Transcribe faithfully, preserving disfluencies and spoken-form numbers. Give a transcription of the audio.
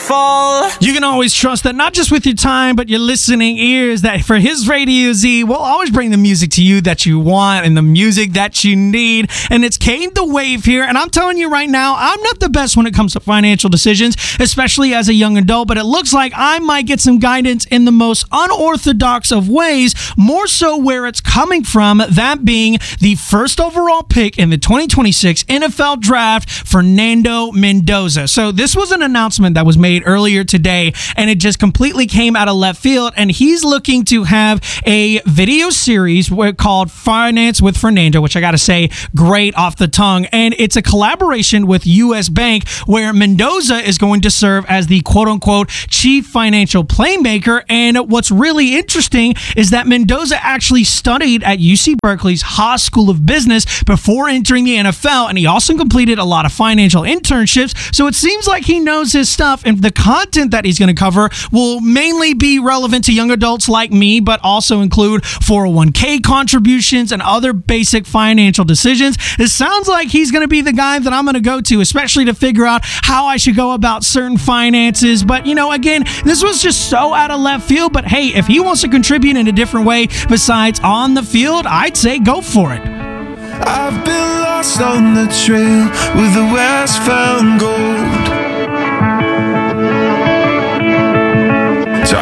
fall. You can always trust that not just with your time, but your listening ears, that for his Radio Z, we'll always bring the music to you that you want and the music that you need. And it's Cade the Wave here. And I'm telling you right now, I'm not the best when it comes to financial decisions, especially as a young adult, but it looks like I might get some guidance in the most unorthodox of ways, more so where it's coming from, that being the first overall pick in the twenty twenty-six N F L Draft, Fernando Mendoza. So this was an announcement that was made earlier today, and it just completely came out of left field, and he's looking to have a video series called Finance with Fernando, which I gotta say, great off the tongue, and it's a collaboration with U S Bank, where Mendoza is going to serve as the quote-unquote chief financial playmaker. And what's really interesting is that Mendoza actually studied at U C Berkeley's Haas School of Business before entering the N F L, and he also completed a lot of financial internships, so it seems like he knows his stuff, and the content that he's going to cover will mainly be relevant to young adults like me, but also include four oh one k contributions and other basic financial decisions. It sounds like he's going to be the guy that I'm going to go to, especially to figure out how I should go about certain finances. But, you know, again, this was just so out of left field, but hey, if he wants to contribute in a different way besides on the field, I'd say go for it. I've been lost on the trail with the west found gold.